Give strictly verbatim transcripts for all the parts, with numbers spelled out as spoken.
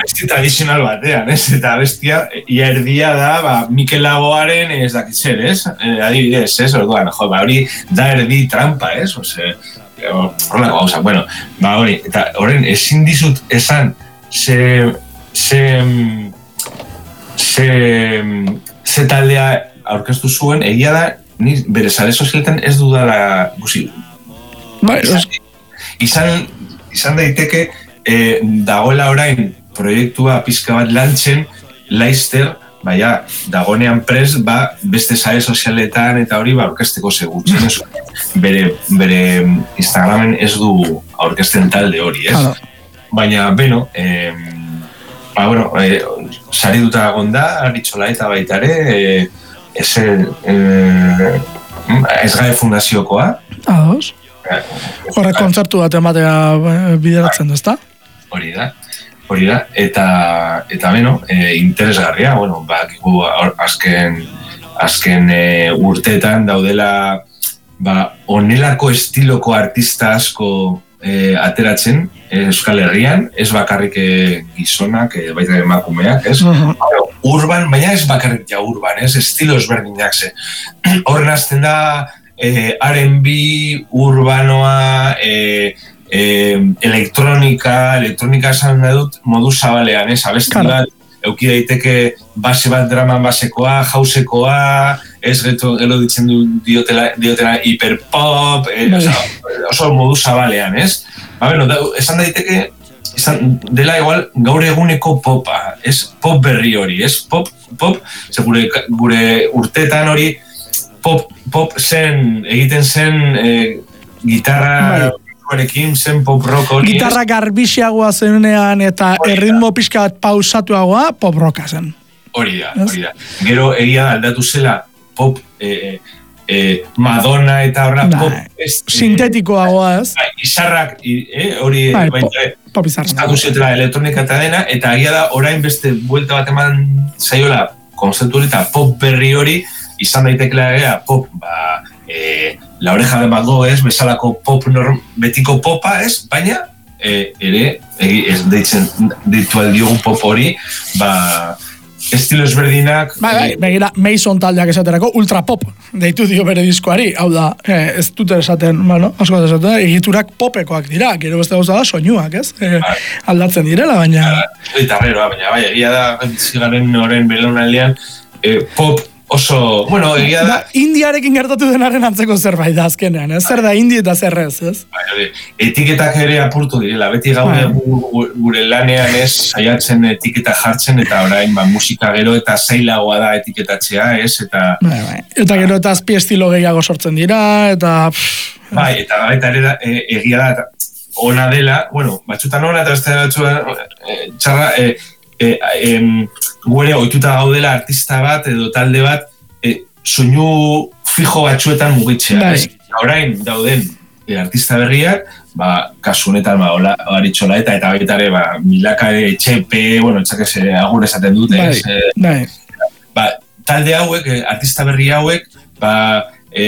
abesti tradizional batean, ez? Eta abestia, ia erdia da, ba, Mikel Laboaren ez dakit zer, ez? Eh, adibidez, ez? Orduan, jo, ba, hori da erdi trampa, ez? Ose, horrela gauza, bueno, ba, hori, eta horren, ezin dizut esan, ze, ze, ze, ze taldea aurkeztu zuen, egia da, ni bere sare sozialetan ez dudala guzi. Bai, izan, izan, izan daiteke, eh, dagoela orain proiektua pizka bat lantzen, Leicester, baina dagonean prest, ba, beste sare sozialetan eta hori ba, aurkezteko segutzen. Bere, bere Instagramen ez du aurkezten talde hori, ez? Claro. Baina, beno, eh, ba, bueno, eh, sari duta gonda, Aritxola eta baitare, eh, ez eh, ez gae fundaziokoa. Ados. Horrek kontzertu bat ematea bideratzen, ezta? Hori da, hori da, eta, eta beno, e, interesgarria, bueno, bak, azken, azken e, urteetan daudela, ba, onelako estiloko artista asko e, ateratzen, e, Euskal Herrian, ez bakarrik e, gizonak, e, baita emakumeak, ez? Uh-huh. Urban, baina ez bakarrik ja urban, ez? Estilo ezberdinak ze. Horren azten da, e, R and B, urbanoa, e, e, elektronika, elektronika esan dut modu zabalean, ez? Abesti bat, euki daiteke base bat draman basekoa, jausekoa, ez geto gero ditzen du diotela, diotela hiperpop, e, oso, oso modu zabalean, ez? Ba, bueno, da, esan daiteke, esan dela igual gaur eguneko popa, ez? Pop berri hori, ez? Pop, pop, ze gure, gure urtetan hori pop, pop zen, egiten zen e, gitarra ekin zen pop rock hori. Gitarra garbixiagoa zenean eta erritmo pixka bat pausatuagoa pop rocka zen. Hori da, hori da. Gero egia aldatu zela pop e, e, Madonna eta horra pop sintetikoagoa, ez? Izarrak, hori pop izarrak. Estatu zetela elektronika eta dena, eta egia da orain beste buelta bat eman zaiola konzeptu hori eta pop berri hori izan daitekela ega pop, ba, e, La Oreja de Van Gogh, ez, bezalako pop norm, betiko popa, ez, baina e, ere, e, ez deitzen ditu aldiogun pop hori, ba, estilo ezberdinak... Bai, bai, begira, Mason taldeak esaterako ultra pop deitu dio bere diskoari, hau da, eh, ez dute esaten, bueno, asko da esaten, egiturak popekoak dira, gero beste gauza da, soinuak, ez? E, aldatzen direla, baina... Eta rero, baina, bai, egia da, zigaren noren belaunaldean, e, pop oso, bueno, egia da... da Indiarekin gertatu denaren antzeko zerbait da azkenean, ez? Zer da Indi eta zerrez, ez? Bai, etiketak ere apurtu direla, beti gaude gure lanean ez saiatzen etiketa jartzen, eta orain ba, musika gero eta zailagoa da etiketatzea, ez? Eta, bai, bai. Eta gero eta azpi estilo gehiago sortzen dira, eta... Bai, eta baita ere da, e, egia da, ona dela, bueno, batzutan ona eta beste batzutan e, txarra, e, E, e, gure ohituta gaudela artista bat edo talde bat e, soinu fijo batzuetan mugitzea. Ez? Orain dauden e, artista berriak, ba, kasu honetan ba, Aritxola eta eta baitare ba, milaka etxepe, bueno, etxakez agur esaten dute. Bai, ez, bai. Ba, talde hauek, artista berri hauek, ba, e,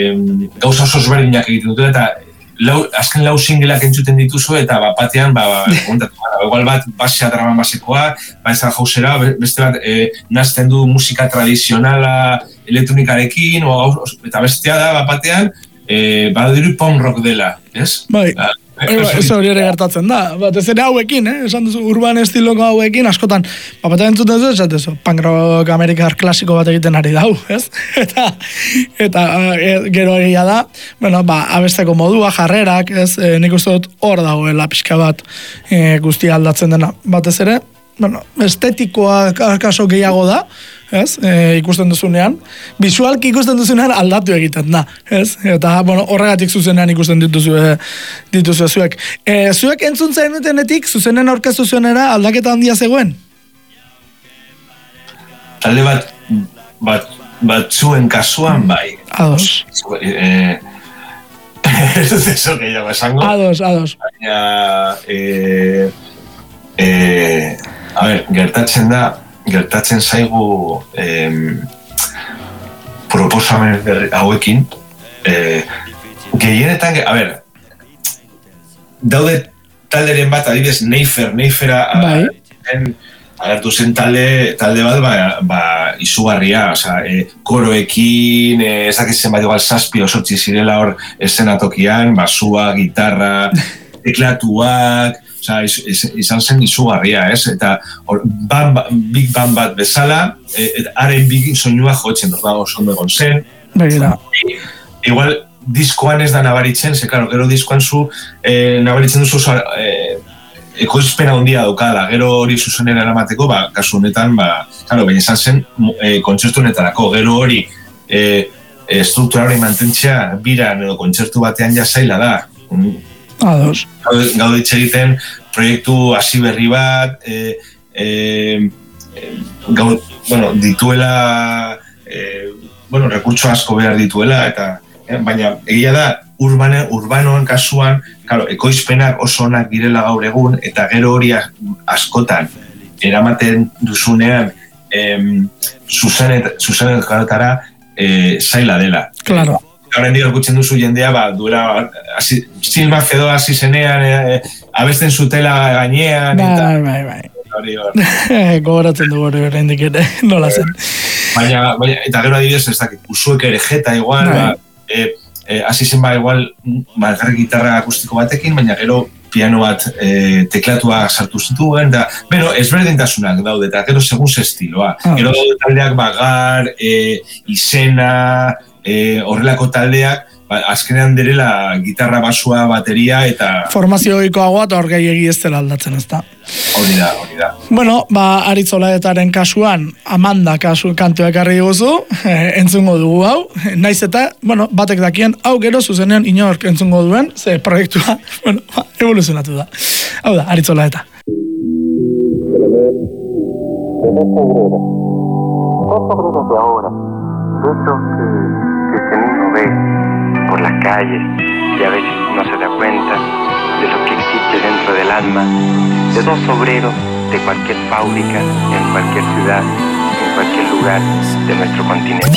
gauza oso ezberdinak egiten dute eta lau, azken lau singleak entzuten dituzu eta bat batean, ba, ba, igual bat basea draman basekoa, ba ezan jauzera, beste bat e, nazten du musika tradizionala elektronikarekin, o, eta bestea da bat batean, e, badiru punk rock dela, ez? Bai. Ba, ez hori ere gertatzen da, bat ez ere hauekin, eh? Esan duzu, urban estiloko hauekin, askotan, bat batean entzuten duzu, esatezu, punk rock amerikar klasiko bat egiten ari dau, ez? Eta, eta e, gero egia da, bueno, ba, abesteko modua, jarrerak, ez? E, nik uste dut hor dagoela pixka bat e, guztia aldatzen dena, batez ere, bueno, estetikoa kaso gehiago da, ez? E, ikusten duzunean, bisualki ikusten duzunean aldatu egiten da, ez? Eta, bueno, horregatik zuzenean ikusten dituzu, e, dituzu zuek. E, zuek entzun zenetenetik, zuzenen aurkeztu zuenera aldaketa handia zegoen? Talde bat, bat, bat zuen kasuan, bai. Ados. E, ez dut eso gehiago esango. Ados, ados. Baina, e, e, a ber, gertatzen da, gertatzen zaigu em, proposamen hauekin eh, gehienetan, a ber, daude talderen bat, adibidez, Neifer, Neifera bai. zen, agertu zen talde, talde bat, ba, ba izugarria, oza, e, koroekin, e, ez dakitzen bat igual zazpi osotzi zirela hor eszenatokian, basua, gitarra, teklatuak, oza, iz, iz, izan zen izugarria, ez? Eta or, ban, ba, big band bat bezala, e, haren big soinua jotzen, ba, oso ondo egon zen. Begira. Igual, diskoan ez da nabaritzen, ze, claro, gero diskoan zu, eh, nabaritzen duzu, eh, ekoizpena handia daukala, gero hori zuzenera eramateko, ba, kasu honetan, ba, claro, baina izan zen e, kontzertu honetarako, gero hori e, e, struktura hori mantentzea biran edo kontzertu batean ja zaila da. Ados. Gaude hitz egiten proiektu hasi berri bat, e, e, e, gau, bueno, dituela, e, bueno, rekurtso asko behar dituela, eta e, baina egia da, urbane, urbanoan kasuan, claro, ekoizpenak oso onak direla gaur egun, eta gero hori askotan eramaten duzunean em, zuzenetara e, zaila dela. Claro. Horren dira okutzen duzu jendea, ba, duela, Silma Fedo hasi zenean, e, abesten zutela gainean, bai, eta... Bai, bai, gogoratzen du hori horrendik ere, nola zen. Baina, baina, eta gero adibidez, ez dakit, usuek ere jeta igual, ba, e, hasi zen ba igual margarri gitarra akustiko batekin, baina gero piano bat e, teklatua sartu zituen, da, bero, ezberdintasunak daude, eta gero segun ze estiloa. Ah, gero taldeak bagar, e, izena, e, horrelako taldeak, ba, azkenean direla gitarra, basua, bateria, eta... Formazioikoagoa eta hor gehiegi ez dela aldatzen, ez da. Hori da, hori da. Bueno, ba, Aritz Olaetaren kasuan, Amanda kasu kantuak arri guzu, eh, entzungo dugu hau, naiz eta, bueno, batek dakien, hau gero zuzenean inork entzungo duen, ze proiektua, bueno, ba, evoluzionatu da. Hau da, Aritz Olaeta. Por las calles y a veces no se da cuenta de lo que existe dentro del alma de dos obreros de cualquier fábrica, en cualquier ciudad, en cualquier lugar de nuestro continente.